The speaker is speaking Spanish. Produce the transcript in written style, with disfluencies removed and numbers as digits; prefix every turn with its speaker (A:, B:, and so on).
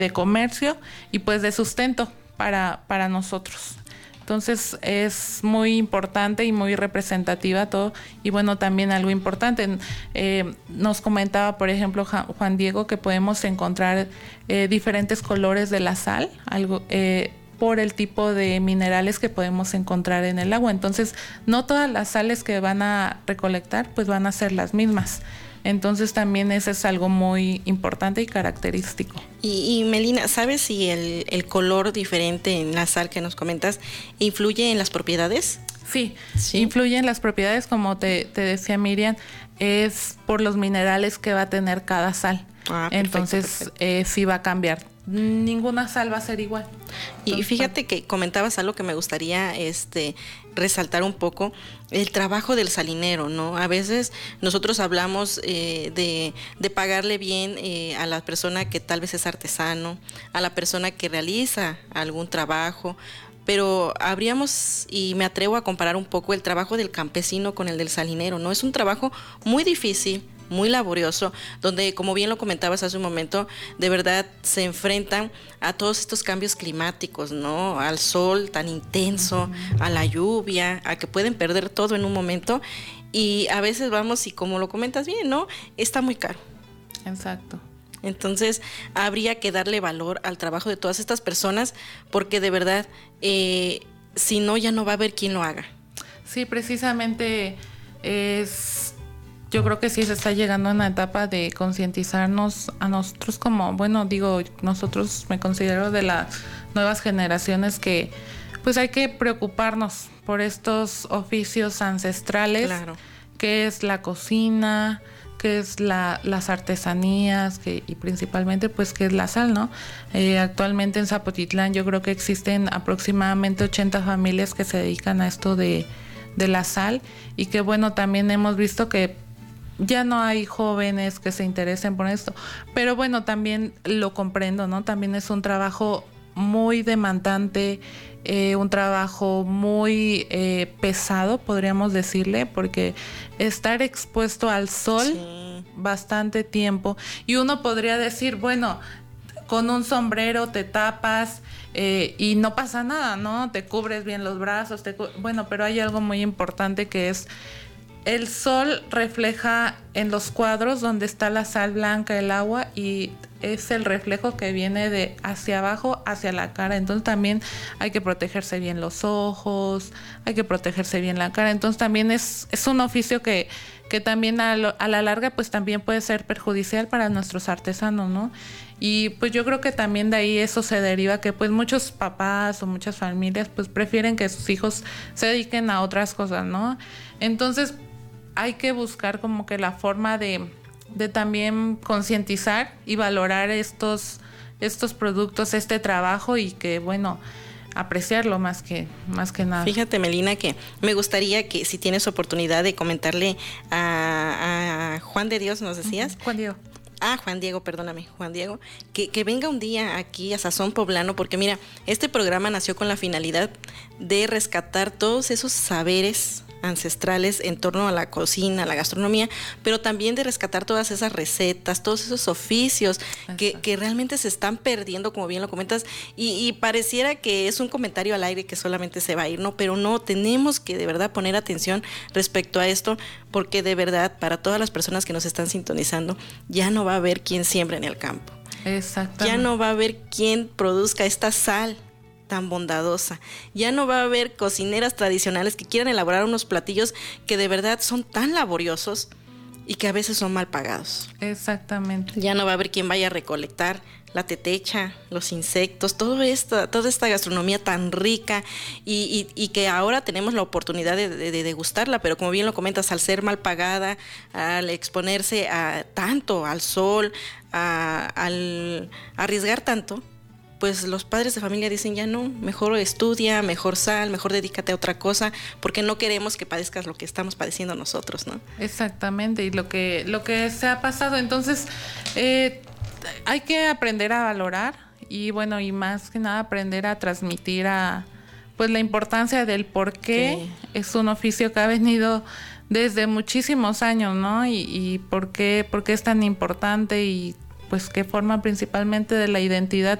A: de comercio y pues de sustento para nosotros. Entonces es muy importante y muy representativa todo. Y bueno, también algo importante, nos comentaba, por ejemplo, Juan Diego, que podemos encontrar diferentes colores de la sal, por el tipo de minerales que podemos encontrar en el agua. Entonces, no todas las sales que van a recolectar, pues van a ser las mismas. Entonces también eso es algo muy importante y característico.
B: Y Melina, ¿sabes si el color diferente en la sal que nos comentas influye en las propiedades?
A: Sí, influye en las propiedades, como te decía Miriam, es por los minerales que va a tener cada sal. Entonces, sí va a cambiar. Ninguna sal va a ser igual.
B: Y fíjate que comentabas algo que me gustaría resaltar un poco, el trabajo del salinero, ¿no? A veces nosotros hablamos de pagarle bien a la persona que tal vez es artesano, a la persona que realiza algún trabajo, pero habríamos, y me atrevo a comparar un poco el trabajo del campesino con el del salinero, ¿no? Es un trabajo muy difícil, muy laborioso, donde, como bien lo comentabas hace un momento, de verdad se enfrentan a todos estos cambios climáticos, ¿no? Al sol tan intenso, a la lluvia, a que pueden perder todo en un momento, y a veces vamos y, como lo comentas bien, ¿no? Está muy caro.
A: Exacto.
B: Entonces, habría que darle valor al trabajo de todas estas personas, porque de verdad, si no, ya no va a haber quien lo haga.
A: Sí, precisamente yo creo que sí se está llegando a una etapa de concientizarnos a nosotros como, bueno, digo, nosotros me considero de las nuevas generaciones que pues hay que preocuparnos por estos oficios ancestrales,
B: claro,
A: que es la cocina, que es las artesanías, y principalmente pues que es la sal, ¿no? Actualmente en Zapotitlán yo creo que existen aproximadamente 80 familias que se dedican a esto de la sal, y que bueno, también hemos visto que ya no hay jóvenes que se interesen por esto, pero bueno, también lo comprendo, ¿no? También es un trabajo muy demandante, un trabajo muy pesado, podríamos decirle, porque estar expuesto al sol bastante tiempo, y uno podría decir, bueno, con un sombrero te tapas y no pasa nada, ¿no? Te cubres bien los brazos, bueno, pero hay algo muy importante que es el sol refleja en los cuadros donde está la sal blanca, el agua, y es el reflejo que viene de hacia abajo hacia la cara. Entonces también hay que protegerse bien los ojos, hay que protegerse bien la cara. Entonces también es un oficio que también a la larga pues también puede ser perjudicial para nuestros artesanos, ¿no? Y pues yo creo que también de ahí eso se deriva, que pues muchos papás o muchas familias pues prefieren que sus hijos se dediquen a otras cosas, ¿no? Entonces hay que buscar como que la forma de también concientizar y valorar estos productos, este trabajo, y que bueno, apreciarlo más que nada.
B: Fíjate, Melina, que me gustaría que si tienes oportunidad de comentarle a Juan de Dios, ¿nos decías?
A: Juan Diego.
B: Juan Diego, perdóname, Juan Diego, que venga un día aquí a Sazón Poblano, porque mira, este programa nació con la finalidad de rescatar todos esos saberes ancestrales en torno a la cocina, a la gastronomía, pero también de rescatar todas esas recetas, todos esos oficios que realmente se están perdiendo, como bien lo comentas, y pareciera que es un comentario al aire que solamente se va a ir, ¿no? Pero no, tenemos que de verdad poner atención respecto a esto, porque de verdad, para todas las personas que nos están sintonizando, ya no va a haber quien siembre en el campo.
A: Exactamente.
B: Ya no va a haber quien produzca esta sal tan bondadosa. Ya no va a haber cocineras tradicionales que quieran elaborar unos platillos que de verdad son tan laboriosos y que a veces son mal pagados.
A: Exactamente.
B: Ya no va a haber quien vaya a recolectar la tetecha, los insectos, toda esta gastronomía tan rica y que ahora tenemos la oportunidad de degustarla, pero como bien lo comentas, al ser mal pagada, al exponerse tanto al sol, al arriesgar tanto, pues los padres de familia dicen ya no, mejor estudia, mejor sal, mejor dedícate a otra cosa, porque no queremos que padezcas lo que estamos padeciendo nosotros, ¿no?
A: Exactamente, y lo que se ha pasado. Entonces hay que aprender a valorar y bueno, y más que nada aprender a transmitir pues la importancia del por qué es un oficio que ha venido desde muchísimos años, ¿no? Y por qué es tan importante, y pues que forman principalmente de la identidad